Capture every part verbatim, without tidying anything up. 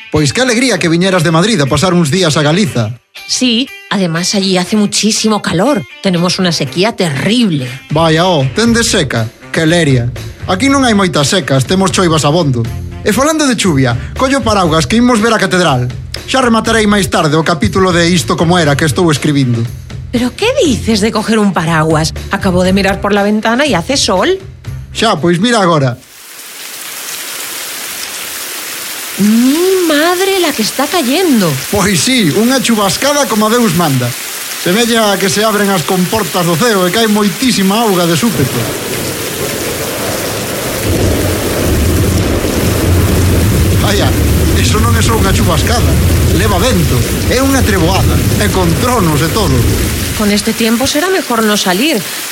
Pois que alegría que viñeras de Madrid a pasar uns días a Galiza. Sí, además allí hace muchísimo calor. Tenemos una sequía terrible. Vaya, ó, tendes seca. Que leria. Aquí non hai moitas secas, temos choivas abondo. E falando de chuvia, collo paraugas que imos ver a catedral. Xa rematarei máis tarde o capítulo de Isto como era que estou escribindo. ¿Pero qué dices de coger un paraguas? Acabo de mirar por la ventana y hace sol. Xa, pois mira agora. ¡Mi madre la que está cayendo! Pois sí, unha chubascada como a Deus manda. Semella que se abren as comportas do ceo e cae moitísima auga de súpeto. Vaya, iso non é só unha chubascada. Leva vento, é unha treboada, e con tronos e todo. Con este tiempo será mejor no salir.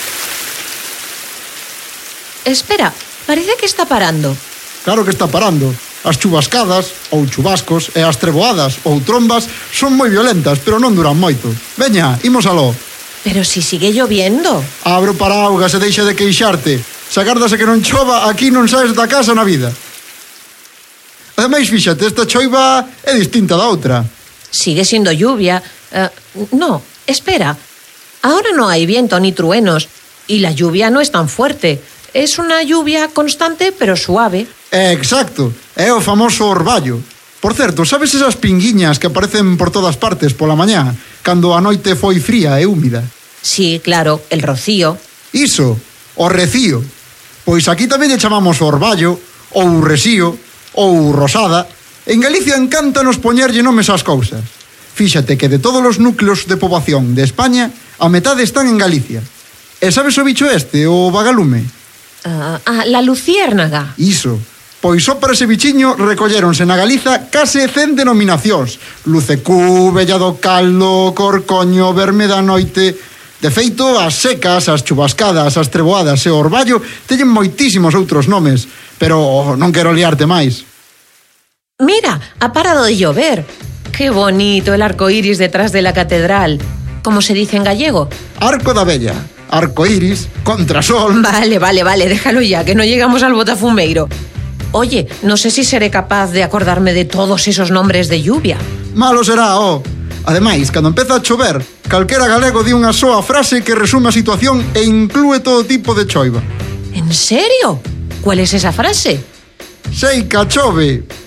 Espera, parece que está parando. Claro que está parando. As chubascadas, ou chubascos, e as treboadas, ou trombas, son moi violentas, pero non duran moito. Veña, imos aló. Pero si sigue lloviendo. Abro paraugas e deixa de queixarte. Se agardas a que non chova, aquí non saes da casa na vida. Ademais, fíxate, esta choiva é distinta da outra. Sigue siendo lluvia. Uh, no, espera. Ahora no hay viento ni truenos. Y la lluvia no es tan fuerte. Es una lluvia constante, pero suave. Exacto, é o famoso orballo. Por certo, sabes esas pinguiñas que aparecen por todas partes pola mañá, cando a noite foi fría e húmida? Sí, claro, el rocío. Iso, o recío. Pois aquí tamén lle chamamos orballo, ou resío, ou rosada. En Galicia encántanos poñerlle nomes ás cousas. Fíxate que de todos os núcleos de poboación de España, a metade están en Galicia. E sabes o bicho este, o vagalume? Uh, ah, la luciérnaga. Iso. Pois só para ese bichiño recolléronse na Galiza case cen denominacións. Lucecú, Bella do Caldo, Corcoño, Verme da Noite. De feito, as secas, as chubascadas, as treboadas e o orballo teñen moitísimos outros nomes, pero non quero liarte máis. Mira, ha parado de llover. Qué bonito el arco iris detrás de la catedral. ¿Cómo se dice en gallego? Arco da Bella, arco iris, contrasol... Vale, vale, vale, déjalo ya, que no llegamos al botafumeiro. Oye, no sé si seré capaz de acordarme de todos esos nombres de lluvia. Malo será, oh. Ademais, cando empeza a chover, calquera galego di unha soa frase que resume a situación e inclúe todo tipo de choiva. ¿En serio? ¿Cuál es esa frase? Sei que chove.